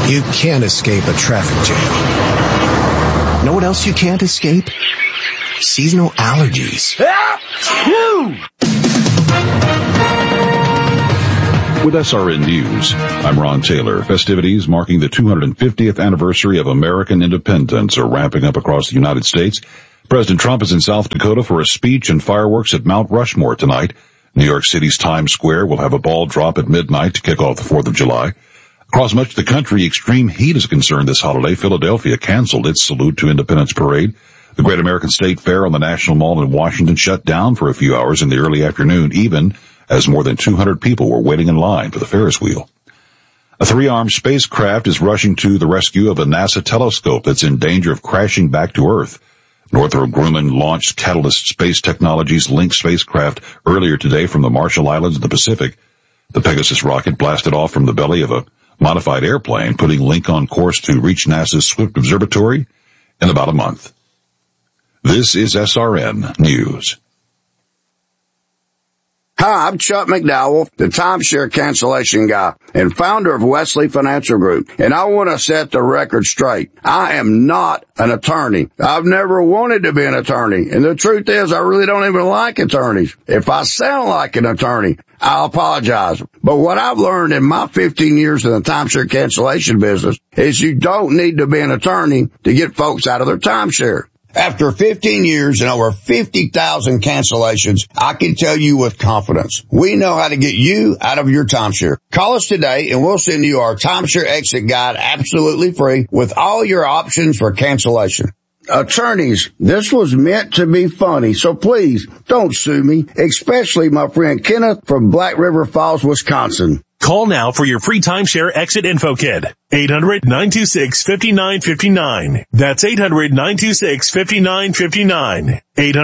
You can't escape a traffic jam. Know what else you can't escape? Seasonal allergies. With SRN News, I'm Ron Taylor. Festivities marking the 250th anniversary of American independence are ramping up across the United States. President Trump is in South Dakota for a speech and fireworks at Mount Rushmore tonight. New York City's Times Square will have a ball drop at midnight to kick off the 4th of July. Across much of the country, extreme heat is concerned this holiday. Philadelphia canceled its Salute to Independence parade. The Great American State Fair on the National Mall in Washington shut down for a few hours in the early afternoon, even as more than 200 people were waiting in line for the Ferris wheel. A 3-armed spacecraft is rushing to the rescue of a NASA telescope that's in danger of crashing back to Earth. Northrop Grumman launched Catalyst Space Technologies Link spacecraft earlier today from the Marshall Islands in the Pacific. The Pegasus rocket blasted off from the belly of a modified airplane, putting Link on course to reach NASA's Swift Observatory in about a month. This is SRN News. Hi, I'm Chuck McDowell, the timeshare cancellation guy and founder of Wesley Financial Group, and I want to set the record straight. I am not an attorney. I've never wanted to be an attorney, and the truth is I really don't even like attorneys. If I sound like an attorney, I apologize. But what I've learned in my 15 years in the timeshare cancellation business is you don't need to be an attorney to get folks out of their timeshare. After 15 years and over 50,000 cancellations, I can tell you with confidence, we know how to get you out of your timeshare. Call us today and we'll send you our timeshare exit guide absolutely free with all your options for cancellation. Attorneys, this was meant to be funny, so please don't sue me, especially my friend Kenneth from Black River Falls, Wisconsin. Call now for your free timeshare exit info kit. 800-926-5959. That's 800-926-5959.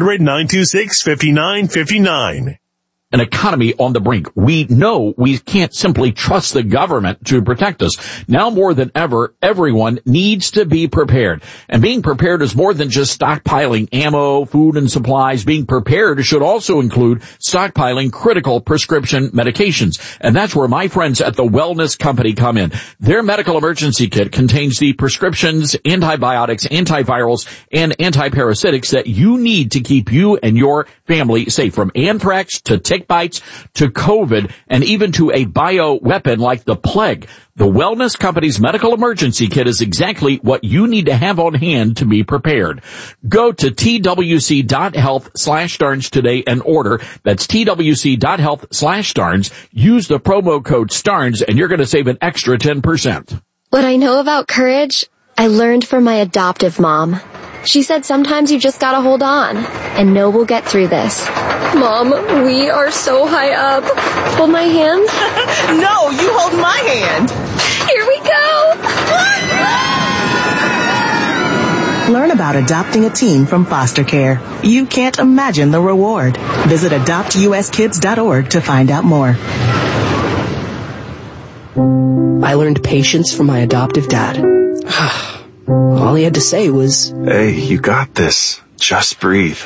800-926-5959. An economy on the brink. We know we can't simply trust the government to protect us. Now more than ever, everyone needs to be prepared. And being prepared is more than just stockpiling ammo, food, and supplies. Being prepared should also include stockpiling critical prescription medications. And that's where my friends at the Wellness Company come in. Their medical emergency kit contains the prescriptions, antibiotics, antivirals, and antiparasitics that you need to keep you and your family safe, from anthrax to tick bites to COVID and even to a bioweapon like the plague. The Wellness Company's medical emergency kit is exactly what you need to have on hand to be prepared. Go to twc.health/Starnes today and order. That's twc.health/Starnes. Use the promo code STARNES and you're going to save an extra 10%. What I know about courage, I learned from my adoptive mom. She said sometimes you just gotta hold on and know we'll get through this. Mom, we are so high up. Hold my hand. No, you hold my hand. Here we go. Learn about adopting a teen from foster care. You can't imagine the reward. Visit adoptuskids.org to find out more. I learned patience from my adoptive dad. All he had to say was, "Hey, you got this. Just breathe."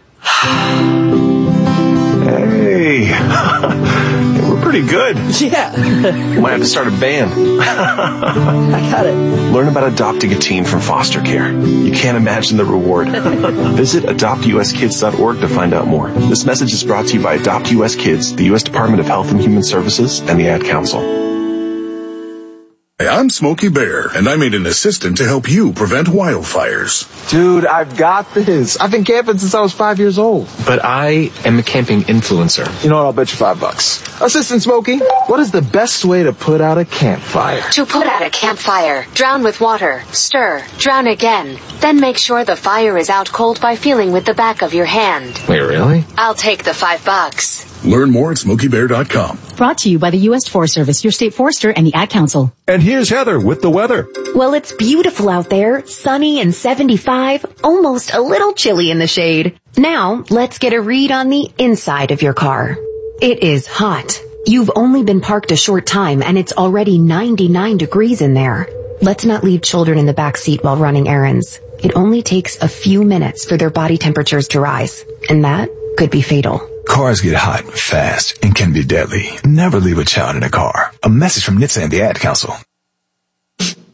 Hey, we're pretty good. Yeah. Might have to start a band. I got it. Learn about adopting a teen from foster care. You can't imagine the reward. Visit adoptuskids.org to find out more. This message is brought to you by Adopt US Kids, the U.S. Department of Health and Human Services, and the Ad Council. Hey, I'm Smokey Bear, and I made an assistant to help you prevent wildfires. Dude, I've got this. I've been camping since I was 5 years old. But I am a camping influencer. You know what? I'll bet you $5. Assistant Smokey, what is the best way to put out a campfire? To put out a campfire, drown with water, stir, drown again. Then make sure the fire is out cold by feeling with the back of your hand. Wait, really? I'll take the $5. Learn more at SmokeyBear.com. Brought to you by the U.S. Forest Service, your state forester, and the Ad Council. And here's Heather with the weather. Well, it's beautiful out there, sunny and 75, almost a little chilly in the shade. Now, let's get a read on the inside of your car. It is hot. You've only been parked a short time, and it's already 99 degrees in there. Let's not leave children in the back seat while running errands. It only takes a few minutes for their body temperatures to rise, and that could be fatal. Cars get hot fast and can be deadly. Never leave a child in a car. A message from NHTSA and the Ad Council.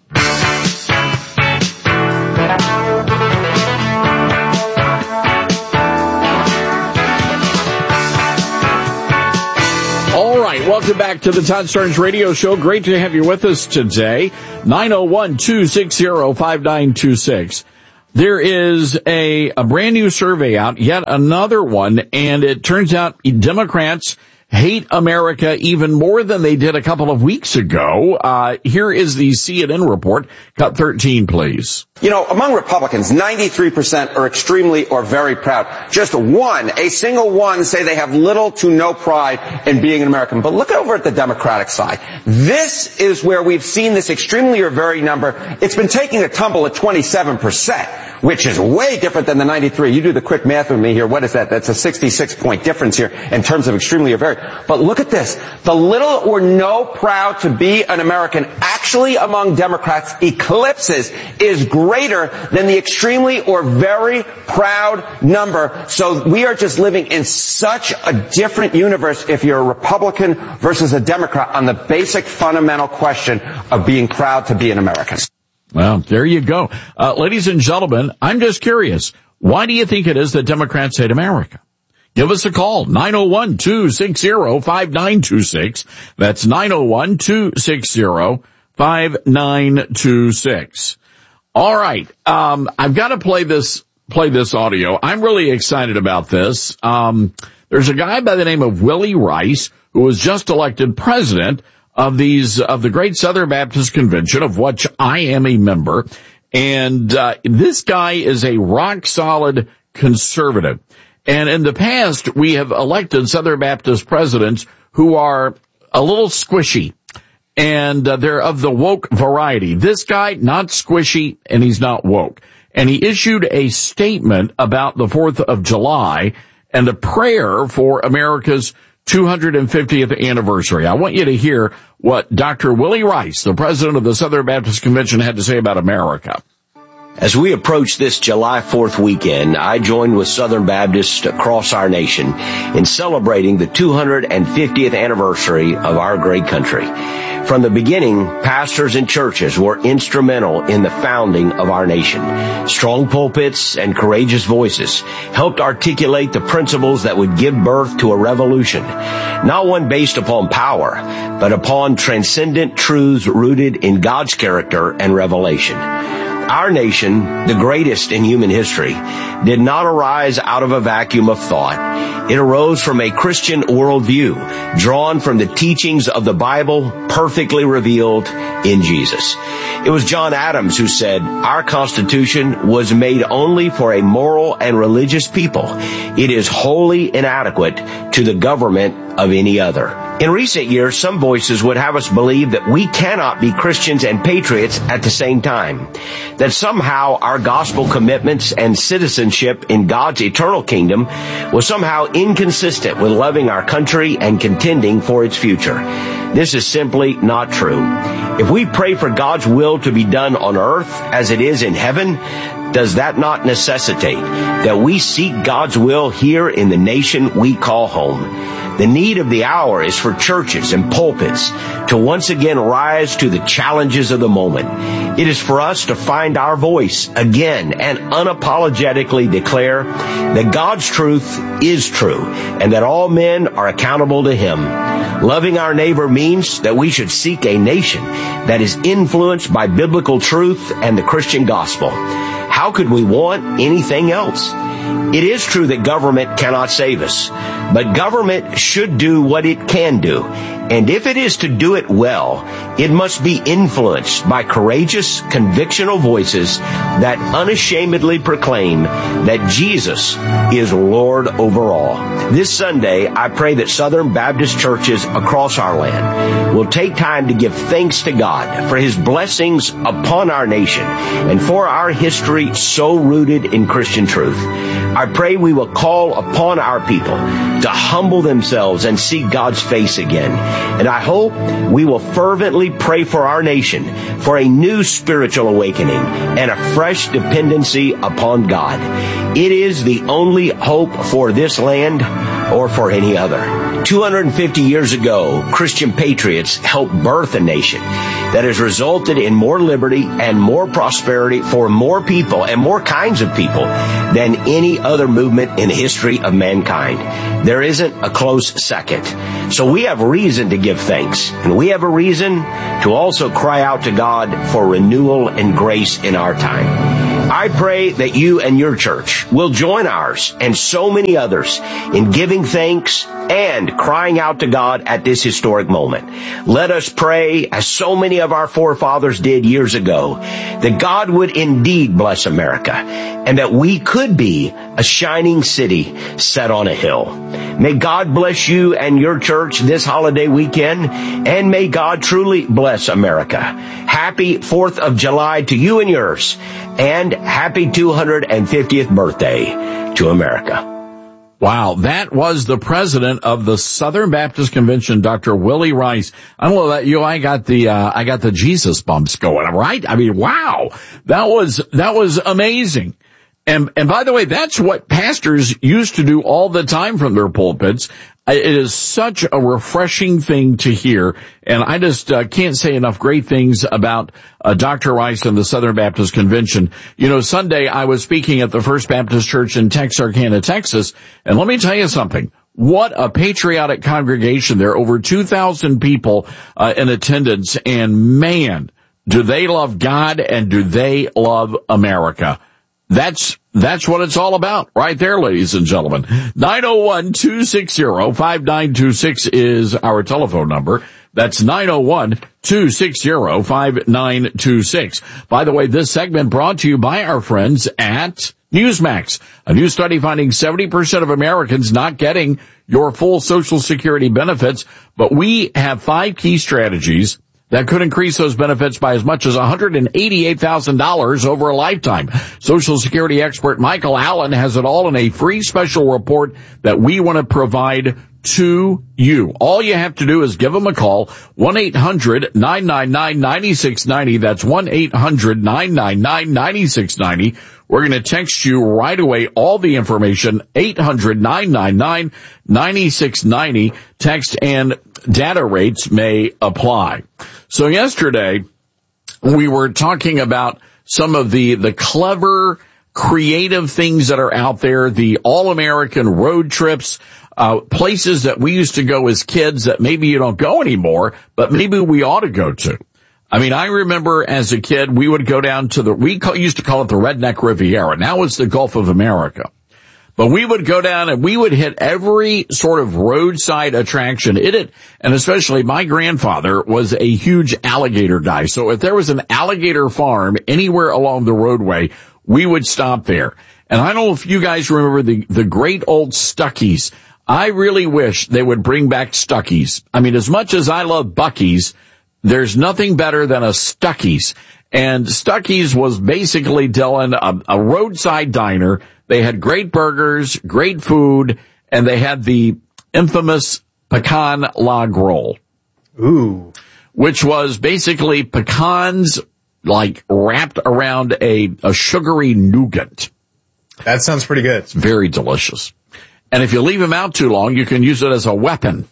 Welcome back to the Todd Starnes Radio Show. Great to have you with us today. 901-260-5926. There is a brand new survey out, yet another one, and it turns out Democrats hate America even more than they did a couple of weeks ago. Here is the CNN report. Cut 13, please. You know, among Republicans, 93% are extremely or very proud. Just a single one, say they have little to no pride in being an American. But look over at the Democratic side. This is where we've seen this extremely or very number. It's been taking a tumble at 27%, which is way different than the 93. You do the quick math with me here. What is that? That's a 66-point difference here in terms of extremely or very. But look at this. The little or no proud to be an American actually among Democrats eclipses, is greater than the extremely or very proud number. So we are just living in such a different universe if you're a Republican versus a Democrat on the basic fundamental question of being proud to be an American. Well, there you go. Ladies and gentlemen, I'm just curious. Why do you think it is that Democrats hate America? Give us a call, 901-260-5926. That's 901-260-5926. All right. I've got to play this audio. I'm really excited about this. There's a guy by the name of Willie Rice who was just elected president of the Great Southern Baptist Convention, of which I am a member. And this guy is a rock solid conservative. And in the past, we have elected Southern Baptist presidents who are a little squishy, and they're of the woke variety. This guy, not squishy, and he's not woke. And he issued a statement about the 4th of July and a prayer for America's 250th anniversary. I want you to hear what Dr. Willie Rice, the president of the Southern Baptist Convention, had to say about America. As we approach this July 4th weekend, I joined with Southern Baptists across our nation in celebrating the 250th anniversary of our great country. From the beginning, pastors and churches were instrumental in the founding of our nation. Strong pulpits and courageous voices helped articulate the principles that would give birth to a revolution, not one based upon power, but upon transcendent truths rooted in God's character and revelation. Our nation, the greatest in human history, did not arise out of a vacuum of thought. It arose from a Christian worldview, drawn from the teachings of the Bible, perfectly revealed in Jesus. It was John Adams who said, "Our Constitution was made only for a moral and religious people. It is wholly inadequate to the government of any other." In recent years, some voices would have us believe that we cannot be Christians and patriots at the same time, that somehow our gospel commitments and citizenship in God's eternal kingdom was somehow inconsistent with loving our country and contending for its future. This is simply not true. If we pray for God's will to be done on earth as it is in heaven, does that not necessitate that we seek God's will here in the nation we call home? The need of the hour is for churches and pulpits to once again rise to the challenges of the moment. It is for us to find our voice again and unapologetically declare that God's truth is true and that all men are accountable to Him. Loving our neighbor means that we should seek a nation that is influenced by biblical truth and the Christian gospel. How could we want anything else? It is true that government cannot save us, but government should do what it can do. And if it is to do it well, it must be influenced by courageous, convictional voices that unashamedly proclaim that Jesus is Lord over all. This Sunday, I pray that Southern Baptist churches across our land will take time to give thanks to God for His blessings upon our nation and for our history so rooted in Christian truth. I pray we will call upon our people to humble themselves and seek God's face again. And I hope we will fervently pray for our nation for a new spiritual awakening and a fresh dependency upon God. It is the only hope for this land or for any other. 250 years ago, Christian patriots helped birth a nation that has resulted in more liberty and more prosperity for more people and more kinds of people than any other movement in the history of mankind. There isn't a close second. So we have reason to give thanks, and we have a reason to also cry out to God for renewal and grace in our time. I pray that you and your church will join ours and so many others in giving thanks and crying out to God at this historic moment. Let us pray, as so many of our forefathers did years ago, that God would indeed bless America and that we could be a shining city set on a hill. May God bless you and your church this holiday weekend, and may God truly bless America. Happy 4th of July to you and yours, and happy 250th birthday to America. Wow, that was the president of the Southern Baptist Convention, Dr. Willie Rice. I don't know about you, I got the Jesus bumps going, right? I mean, wow, that was amazing. And by the way, that's what pastors used to do all the time from their pulpits. It is such a refreshing thing to hear, and I just can't say enough great things about Dr. Rice and the Southern Baptist Convention. You know, Sunday I was speaking at the First Baptist Church in Texarkana, Texas, and let me tell you something. What a patriotic congregation there. Over 2,000 people in attendance, and man, do they love God and do they love America. That's what it's all about right there, ladies and gentlemen. 901-260-5926 is our telephone number. That's 901-260-5926. By the way, this segment brought to you by our friends at Newsmax. A new study finding 70% of Americans not getting your full Social Security benefits, but we have 5 key strategies that could increase those benefits by as much as $188,000 over a lifetime. Social Security expert Michael Allen has it all in a free special report that we want to provide to you. All you have to do is give them a call, 1-800-999-9690. That's 1-800-999-9690. We're going to text you right away all the information, 800-999-9690. Text and data rates may apply. So yesterday, we were talking about some of the clever, creative things that are out there, the all-American road trips, places that we used to go as kids that maybe you don't go anymore, but maybe we ought to go to. I mean, I remember as a kid, we would go down to used to call it the Redneck Riviera. Now it's the Gulf of America. But we would go down and we would hit every sort of roadside attraction. And especially my grandfather was a huge alligator guy. So if there was an alligator farm anywhere along the roadway, we would stop there. And I don't know if you guys remember the great old Stuckey's. I really wish they would bring back Stuckey's. I mean, as much as I love Buc-ee's, there's nothing better than a Stuckey's. And Stuckey's was basically, Dylan, a roadside diner. They had great burgers, great food, and they had the infamous pecan log roll. Ooh. Which was basically pecans, like, wrapped around a sugary nougat. That sounds pretty good. It's very delicious. And if you leave them out too long, you can use it as a weapon.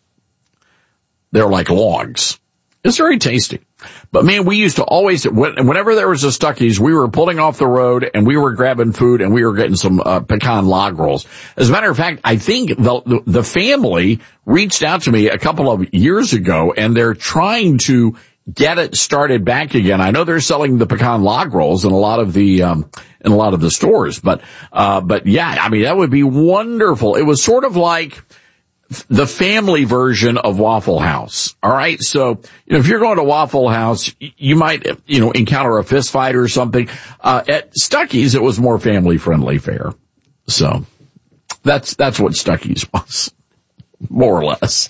They're like logs. It's very tasty. But man, we used to always, whenever there was a Stuckey's, we were pulling off the road and we were grabbing food and we were getting some pecan log rolls. As a matter of fact, I think the family reached out to me a couple of years ago and they're trying to get it started back again. I know they're selling the pecan log rolls in a lot of the stores, but yeah, I mean, that would be wonderful. It was sort of like the family version of Waffle House. All right. So, if you're going to Waffle House, you might, encounter a fist fight or something. At Stuckey's, it was more family friendly fare. So that's what Stuckey's was, more or less.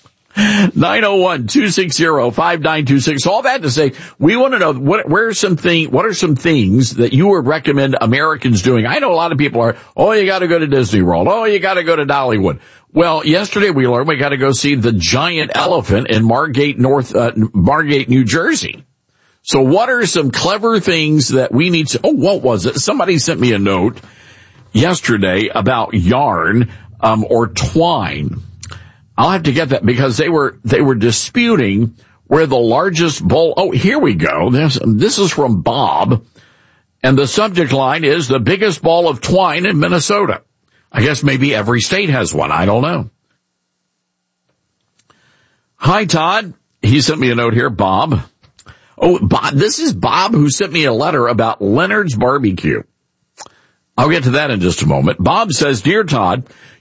901-260-5926. All that to say, we want to know what are some things that you would recommend Americans doing? I know a lot of people are, you got to go to Disney World. You got to go to Dollywood. Well, yesterday we learned we got to go see the giant elephant in Margate, New Jersey. So what are some clever things that we need to, what was it? Somebody sent me a note yesterday about yarn, or twine. I'll have to get that because they were disputing where the largest bowl. Oh, here we go. This is from Bob. And the subject line is the biggest ball of twine in Minnesota. I guess maybe every state has one. I don't know. Hi, Todd. He sent me a note here, Bob. Oh, Bob, this is Bob who sent me a letter about Leonard's Barbecue. I'll get to that in just a moment. Bob says, Dear Todd,